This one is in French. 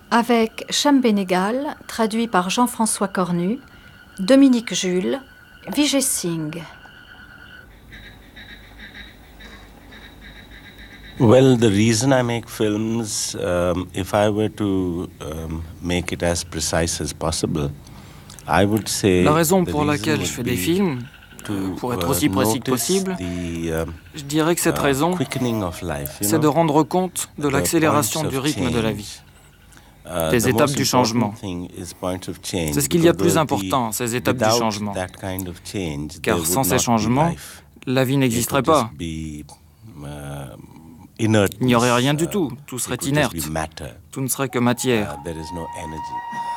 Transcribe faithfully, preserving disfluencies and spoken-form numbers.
Avec Cham Benegal, traduit par Jean-François Cornu, Dominique Jules, Vijay Singh. Well, the reason I make films, um, if I were to um, make it as precise as possible, I would say La raison the pour reason laquelle je would fais des be films, to, pour être uh, aussi précis que notice possible, the, um, je dirais que cette uh, raison, quickening of life, you c'est de know, rendre compte de the l'accélération points du of rythme de la vie, change. Uh, des the étapes most du changement. important thing is points of change, C'est ce qu'il y a de because plus the- important, ces étapes du without changement. that kind of change, there Car would sans ces not be changements, life. la vie It n'existerait would just pas. be, uh, inertness, Il n'y aurait rien du uh, tout, tout serait it would just inerte, be matter. tout ne serait que matière. Uh, there is no energy.